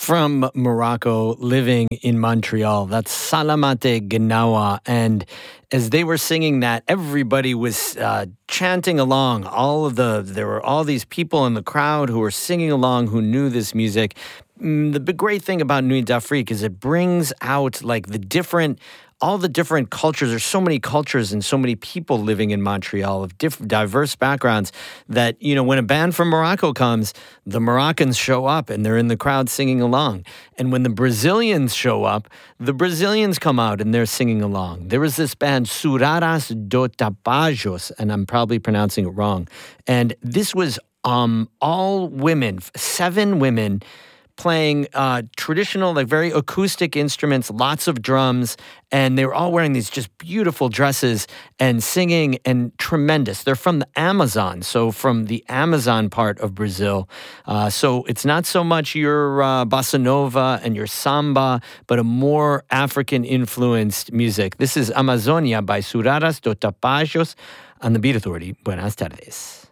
from Morocco living in Montreal. That's Salamate Gnawa. And as they were singing that, everybody was chanting along. There were all these people in the crowd who were singing along, who knew this music. The big great thing about Nuit d'Afrique is it brings out like all the different cultures. There's so many cultures and so many people living in Montreal of diverse backgrounds that, when a band from Morocco comes, the Moroccans show up and they're in the crowd singing along. And when the Brazilians show up, the Brazilians come out and they're singing along. There was this band, Suraras do Tapajos, and I'm probably pronouncing it wrong. And this was all women, 7 women, playing traditional, like very acoustic instruments, lots of drums, and they were all wearing these just beautiful dresses and singing and tremendous. They're from the Amazon, so from the Amazon part of Brazil. So it's not so much your bossa nova and your samba, but a more African-influenced music. This is Amazonia by Suraras do Tapajos on the Beat Authority. Buenas tardes.